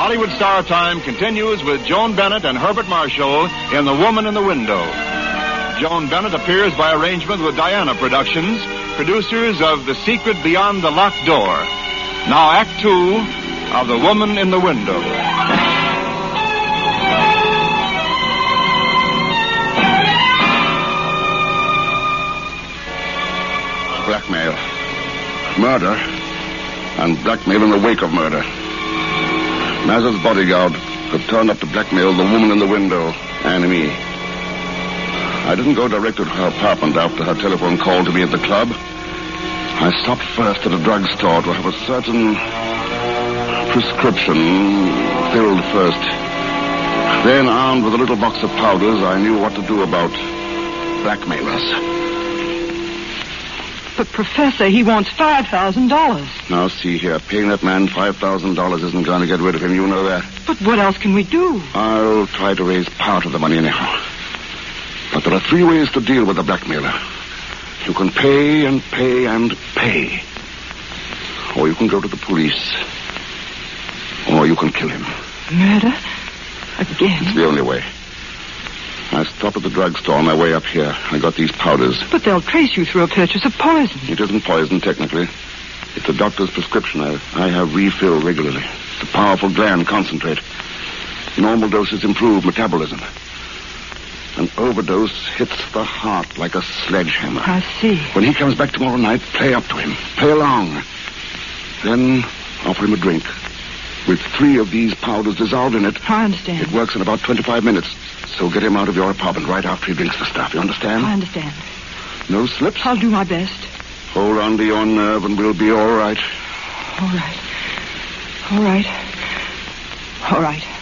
Hollywood Star Time continues with Joan Bennett and Herbert Marshall in The Woman in the Window. Joan Bennett appears by arrangement with Diana Productions, producers of The Secret Beyond the Locked Door. Now, Act Two of The Woman in the Window. Blackmail. Murder. And blackmail in the wake of murder. Mazza's bodyguard had turned up to blackmail the woman in the window and me. I didn't go direct to her apartment after her telephone call to me at the club. I stopped first at a drugstore to have a certain prescription filled first. Then, armed with a little box of powders, I knew what to do about blackmailers. But, Professor, he wants $5,000. Now, see here. Paying that man $5,000 isn't going to get rid of him. You know that. But what else can we do? I'll try to raise part of the money anyhow. But there are three ways to deal with a blackmailer. You can pay and pay and pay. Or you can go to the police. Or you can kill him. Murder? Again? It's the only way. I stopped at the drugstore on my way up here. I got these powders. But they'll trace you through a purchase of poison. It isn't poison, technically. It's a doctor's prescription. I have refilled regularly. It's a powerful gland concentrate. Normal doses improve metabolism. An overdose hits the heart like a sledgehammer. I see. When he comes back tomorrow night, play up to him. Play along. Then offer him a drink. With 3 of these powders dissolved in it. I understand. It works in about 25 minutes. So get him out of your apartment right after he drinks the stuff. You understand? I understand. No slips? I'll do my best. Hold on to your nerve and we'll be all right. All right. All right. All right.